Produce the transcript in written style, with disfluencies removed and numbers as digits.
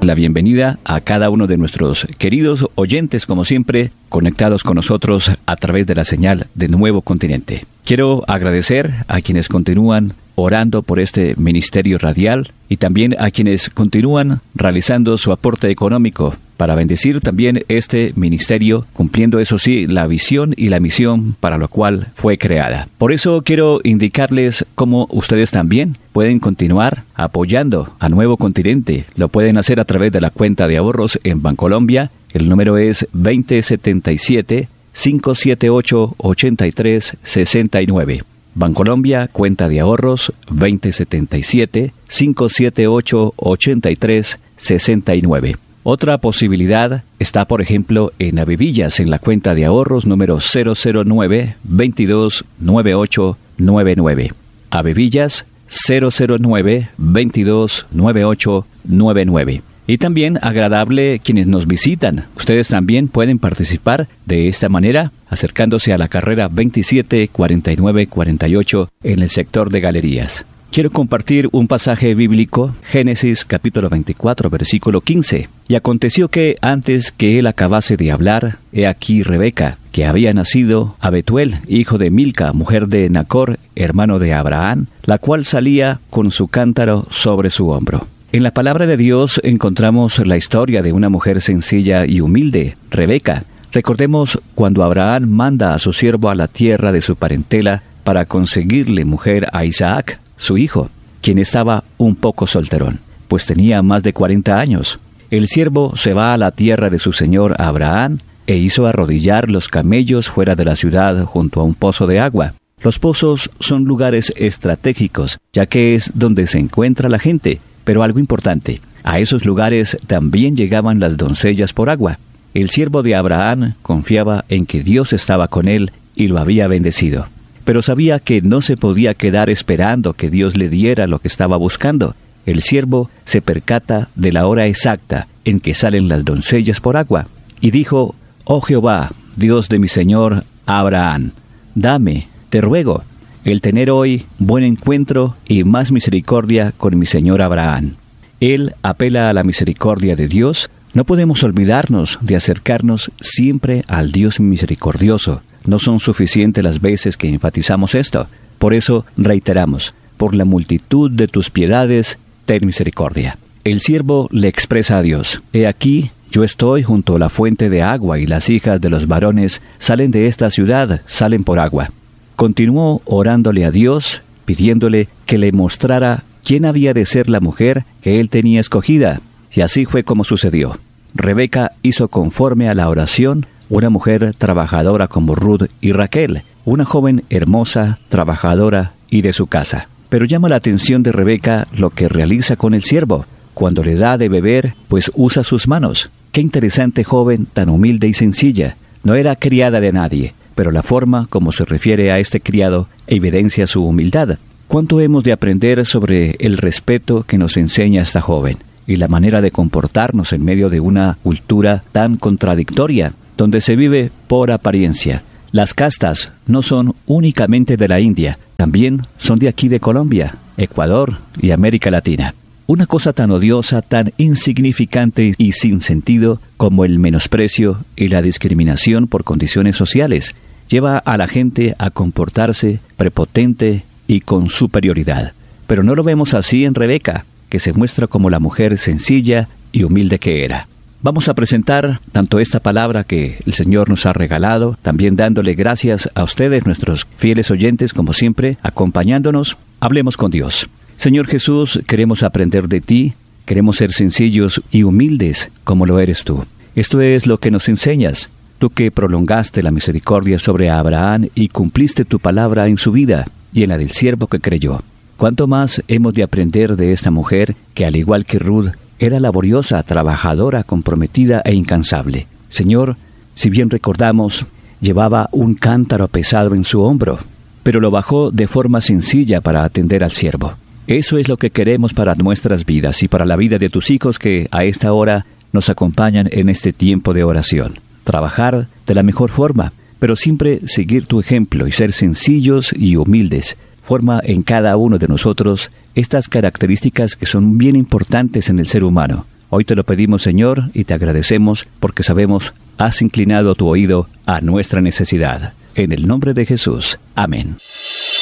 la bienvenida a cada uno de nuestros queridos oyentes, como siempre, conectados con nosotros a través de la señal de Nuevo Continente. Quiero agradecer a quienes continúan orando por este ministerio radial y también a quienes continúan realizando su aporte económico para bendecir también este ministerio, cumpliendo eso sí la visión y la misión para lo cual fue creada. Por eso quiero indicarles cómo ustedes también pueden continuar apoyando a Nuevo Continente. Lo pueden hacer a través de la cuenta de ahorros en Bancolombia. El número es 2077-578-8369. Bancolombia, cuenta de ahorros 2077-578-8369. Otra posibilidad está, por ejemplo, en Avevillas, en la cuenta de ahorros número 009-229899. Avevillas 009-229899. Y también agradable quienes nos visitan. Ustedes también pueden participar de esta manera acercándose a la carrera 274948 en el sector de galerías. Quiero compartir un pasaje bíblico, Génesis capítulo 24, versículo 15. Y aconteció que antes que él acabase de hablar, he aquí Rebeca, que había nacido a Betuel, hijo de Milca, mujer de Nacor, hermano de Abraham, la cual salía con su cántaro sobre su hombro. En la palabra de Dios encontramos la historia de una mujer sencilla y humilde, Rebeca. Recordemos cuando Abraham manda a su siervo a la tierra de su parentela para conseguirle mujer a Isaac, su hijo, quien estaba un poco solterón, pues tenía más de 40 años. El siervo se va a la tierra de su señor Abraham e hizo arrodillar los camellos fuera de la ciudad junto a un pozo de agua. Los pozos son lugares estratégicos, ya que es donde se encuentra la gente. Pero algo importante, a esos lugares también llegaban las doncellas por agua. El siervo de Abraham confiaba en que Dios estaba con él y lo había bendecido. Pero sabía que no se podía quedar esperando que Dios le diera lo que estaba buscando. El siervo se percata de la hora exacta en que salen las doncellas por agua. Y dijo: «Oh Jehová, Dios de mi señor Abraham, dame, te ruego, el tener hoy buen encuentro y más misericordia con mi señor Abraham». Él apela a la misericordia de Dios. No podemos olvidarnos de acercarnos siempre al Dios misericordioso. No son suficientes las veces que enfatizamos esto. Por eso reiteramos: por la multitud de tus piedades, ten misericordia. El siervo le expresa a Dios: «He aquí, yo estoy junto a la fuente de agua y las hijas de los varones salen de esta ciudad, salen por agua». Continuó orándole a Dios, pidiéndole que le mostrara quién había de ser la mujer que él tenía escogida. Y así fue como sucedió. Rebeca hizo conforme a la oración una mujer trabajadora como Ruth y Raquel, una joven hermosa, trabajadora y de su casa. Pero llama la atención de Rebeca lo que realiza con el siervo. Cuando le da de beber, pues usa sus manos. Qué interesante joven, tan humilde y sencilla. No era criada de nadie, pero la forma como se refiere a este criado evidencia su humildad. ¿Cuánto hemos de aprender sobre el respeto que nos enseña esta joven y la manera de comportarnos en medio de una cultura tan contradictoria, donde se vive por apariencia? Las castas no son únicamente de la India, también son de aquí de Colombia, Ecuador y América Latina. Una cosa tan odiosa, tan insignificante y sin sentido como el menosprecio y la discriminación por condiciones sociales lleva a la gente a comportarse prepotente y con superioridad. Pero no lo vemos así en Rebeca, que se muestra como la mujer sencilla y humilde que era. Vamos a presentar tanto esta palabra que el Señor nos ha regalado, también dándole gracias a ustedes, nuestros fieles oyentes, como siempre, acompañándonos. Hablemos con Dios. Señor Jesús, queremos aprender de ti, queremos ser sencillos y humildes como lo eres tú. Esto es lo que nos enseñas, tú que prolongaste la misericordia sobre Abraham y cumpliste tu palabra en su vida y en la del siervo que creyó. ¿Cuánto más hemos de aprender de esta mujer que, al igual que Ruth, era laboriosa, trabajadora, comprometida e incansable? Señor, si bien recordamos, llevaba un cántaro pesado en su hombro, pero lo bajó de forma sencilla para atender al siervo. Eso es lo que queremos para nuestras vidas y para la vida de tus hijos que a esta hora nos acompañan en este tiempo de oración. Trabajar de la mejor forma, pero siempre seguir tu ejemplo y ser sencillos y humildes. Forma en cada uno de nosotros estas características que son bien importantes en el ser humano. Hoy te lo pedimos, Señor, y te agradecemos porque sabemos has inclinado tu oído a nuestra necesidad. En el nombre de Jesús. Amén.